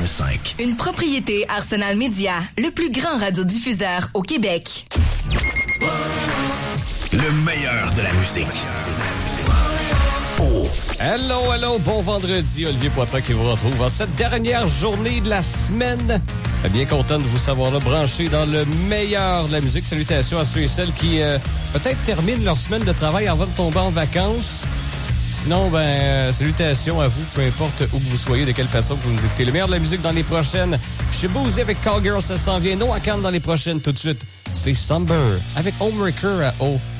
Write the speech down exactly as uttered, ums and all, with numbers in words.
un cinq. Une propriété Arsenal Média, le plus grand radiodiffuseur au Québec. Le meilleur de la musique. Oh. Hello, hello, bon vendredi. Olivier Poitras qui vous retrouve en cette dernière journée de la semaine. Bien content de vous savoir là, branché dans le meilleur de la musique. Salutations à ceux et celles qui euh, peut-être terminent leur semaine de travail avant de tomber en vacances. Sinon, ben, euh, salutations à vous, peu importe où que vous soyez, de quelle façon que vous nous écoutez. Le meilleur de la musique dans les prochaines. Chez Boozy avec Cowgirl, ça s'en vient. Noah Khan dans les prochaines tout de suite. C'est Somber avec Homewrecker à O.